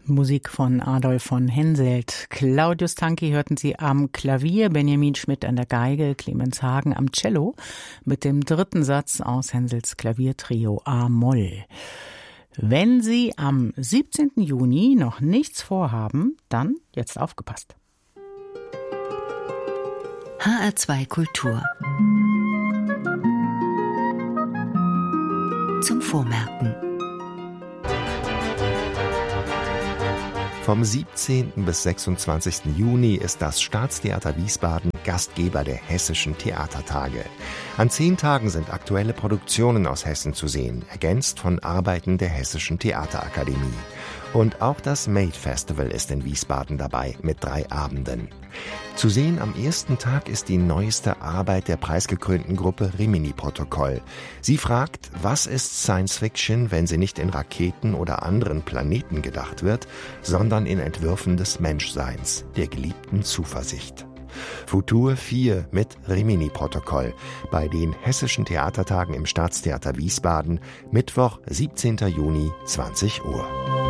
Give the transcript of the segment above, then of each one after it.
Musik von Adolf von Henselt. Claudius Tanki hörten Sie am Klavier, Benjamin Schmidt an der Geige, Clemens Hagen am Cello mit dem dritten Satz aus Henselts Klaviertrio A-Moll. Wenn Sie am 17. Juni noch nichts vorhaben, dann jetzt aufgepasst. HR2 Kultur zum Vormerken. Vom 17. bis 26. Juni ist das Staatstheater Wiesbaden Gastgeber der Hessischen Theatertage. An 10 Tagen sind aktuelle Produktionen aus Hessen zu sehen, ergänzt von Arbeiten der Hessischen Theaterakademie. Und auch das Made Festival ist in Wiesbaden dabei mit 3 Abenden. Zu sehen am ersten Tag ist die neueste Arbeit der preisgekrönten Gruppe Rimini-Protokoll. Sie fragt, was ist Science Fiction, wenn sie nicht in Raketen oder anderen Planeten gedacht wird, sondern in Entwürfen des Menschseins, der geliebten Zuversicht. Futur 4 mit Rimini-Protokoll bei den Hessischen Theatertagen im Staatstheater Wiesbaden, Mittwoch, 17. Juni, 20 Uhr.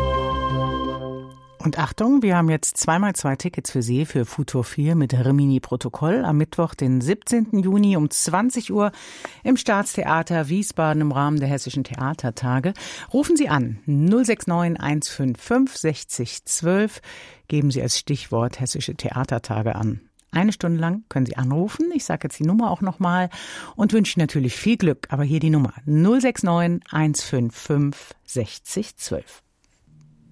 Und Achtung, wir haben jetzt 2x2 Tickets für Sie für Futur 4 mit Rimini-Protokoll am Mittwoch, den 17. Juni um 20 Uhr im Staatstheater Wiesbaden im Rahmen der Hessischen Theatertage. Rufen Sie an 069 155 60 12. Geben Sie als Stichwort Hessische Theatertage an. 1 Stunde lang können Sie anrufen. Ich sage jetzt die Nummer auch nochmal und wünsche natürlich viel Glück. Aber hier die Nummer 069 155 60 12.